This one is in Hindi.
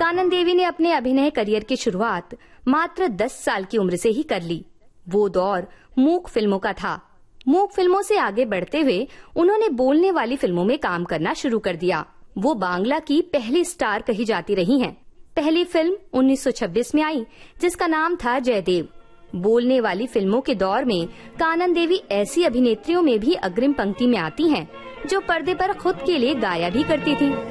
कानन देवी ने अपने अभिनय करियर की शुरुआत मात्र 10 साल की उम्र से ही कर ली। वो दौर मूक फिल्मों का था। मूक फिल्मों से आगे बढ़ते हुए उन्होंने बोलने वाली फिल्मों में काम करना शुरू कर दिया। वो बांग्ला की पहली स्टार कही जाती रही हैं। पहली फिल्म 1926 में आई, जिसका नाम था जयदेव। बोलने वाली फिल्मों के दौर में कानन देवी ऐसी अभिनेत्रियों में भी अग्रिम पंक्ति में आती हैं, जो पर्दे पर खुद के लिए गाया भी करती थीं।